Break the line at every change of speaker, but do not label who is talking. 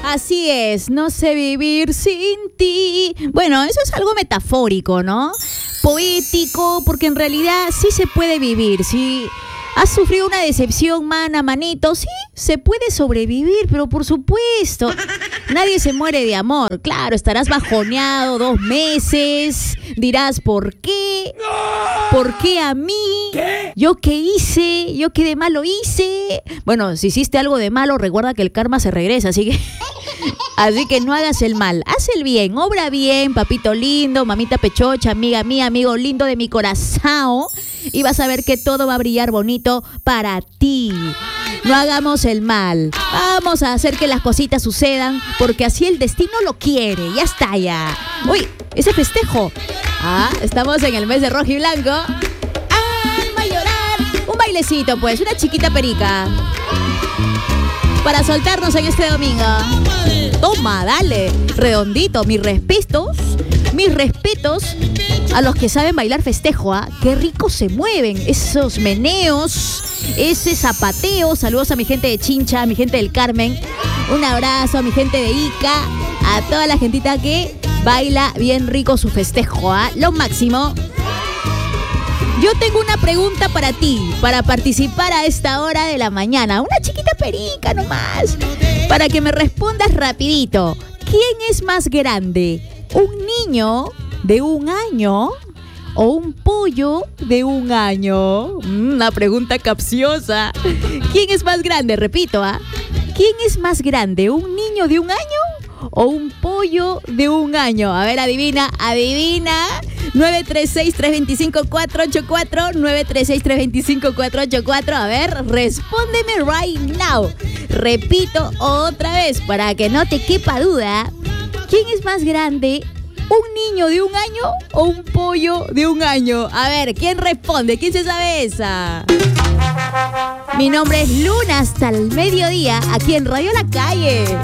Así es, no sé vivir sin ti. Bueno, eso es algo metafórico, ¿no? Poético, porque en realidad sí se puede vivir. Si has sufrido una decepción, manito, sí, se puede sobrevivir, pero por supuesto, nadie se muere de amor. Claro, estarás bajoneado 2 meses, dirás, ¿por qué? ¿Por qué a mí?
¿Qué?
¿Yo qué hice? ¿Yo qué de malo hice? Bueno, si hiciste algo de malo, recuerda que el karma se regresa, así que... Así que no hagas el mal, haz el bien, obra bien, papito lindo, mamita pechocha, amiga mía, amigo lindo de mi corazón. Y vas a ver que todo va a brillar bonito para ti. No hagamos el mal, vamos a hacer que las cositas sucedan, porque así el destino lo quiere, ya está ya. Uy, ese festejo. Estamos en el mes de rojo y blanco. Alma llorar. Un bailecito pues, una chiquita perica. Para soltarnos en este domingo. Toma, dale, redondito, mis respetos a los que saben bailar festejo, Qué rico se mueven esos meneos, ese zapateo. Saludos a mi gente de Chincha, a mi gente del Carmen. Un abrazo a mi gente de Ica, a toda la gentita que baila bien rico su festejo, Lo máximo. Yo tengo una pregunta para ti, para participar a esta hora de la mañana. Una chiquita perica nomás, para que me respondas rapidito. ¿Quién es más grande? ¿Un niño de 1 año o un pollo de 1 año? Una pregunta capciosa. ¿Quién es más grande? Repito, ¿Quién es más grande? ¿Un niño de 1 año o un pollo de 1 año? A ver, adivina. 936-325-484, 936-325-484. A ver, respóndeme right now. Repito otra vez para que no te quepa duda. ¿Quién es más grande? ¿Un niño de 1 año o un pollo de 1 año? A ver, ¿quién responde? ¿Quién se sabe esa? Mi nombre es Luna, hasta el mediodía, aquí en Radio La Calle.